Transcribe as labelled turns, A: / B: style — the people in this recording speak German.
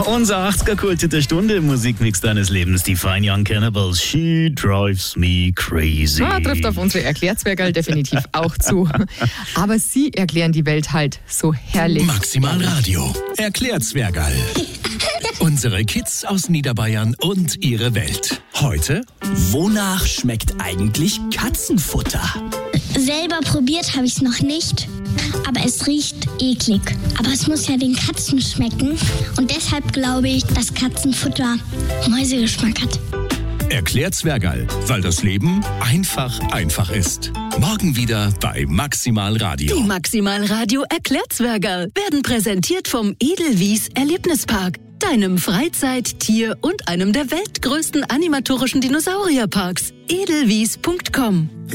A: Unser 80er-Kult der Stunde im Musikmix deines Lebens, die Fine Young Cannibals. She drives me crazy.
B: Trifft auf unsere Erklärzwergerl definitiv auch zu. Aber sie erklären die Welt halt so herrlich.
C: Maximal Radio. Erklärzwergerl. Unsere Kids aus Niederbayern und ihre Welt. Heute:
D: Wonach schmeckt eigentlich Katzenfutter?
E: Selber probiert habe ich es noch nicht, aber es riecht eklig. Aber es muss ja den Katzen schmecken und deshalb glaube ich, dass Katzenfutter Mäusegeschmack hat.
C: Erklärzwergerl, weil das Leben einfach ist. Morgen wieder bei Maximal Radio.
F: Die Maximal Radio Erklärzwergerl werden präsentiert vom Edelwies Erlebnispark, deinem Freizeit-, Tier- und einem der weltgrößten animatorischen Dinosaurierparks. Edelwies.com